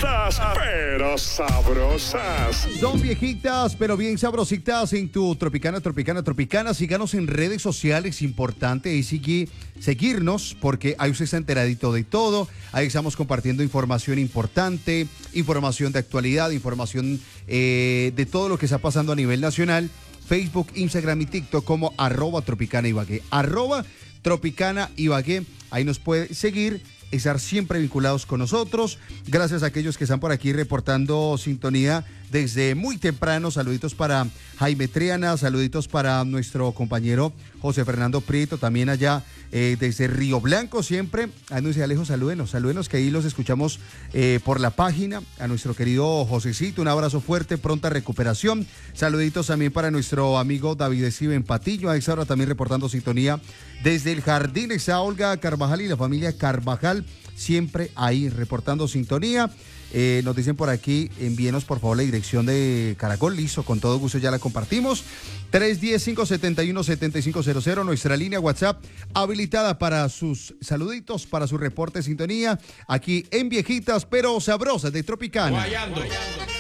viejitas, pero sabrosas. Son viejitas, pero bien sabrositas en tu Tropicana. Síganos en redes sociales, importante y seguirnos porque ahí usted está enteradito de todo. Ahí estamos compartiendo información importante, información de actualidad, información de todo lo que está pasando a nivel nacional. Facebook, Instagram y TikTok como @TropicanaIbagué. @TropicanaIbagué. Ahí nos puede seguir, estar siempre vinculados con nosotros. Gracias a aquellos que están por aquí reportando sintonía desde muy temprano. Saluditos para Jaime Triana, saluditos para nuestro compañero José Fernando Prieto, también allá desde Río Blanco siempre. A nuestro Alejo, salúdenos que ahí los escuchamos por la página. A nuestro querido Josecito, un abrazo fuerte, pronta recuperación. Saluditos también para nuestro amigo David Steven Patillo, a esa hora también reportando sintonía desde el Jardín. Está Olga Carvajal y la familia Carvajal, siempre ahí reportando sintonía. Nos dicen por aquí, envíenos por favor la dirección de Caracol, listo, con todo gusto ya la compartimos. 310-571-7500, nuestra línea WhatsApp habilitada para sus saluditos, para su reporte de sintonía, aquí en Viejitas pero Sabrosas de Tropicana. Guayando.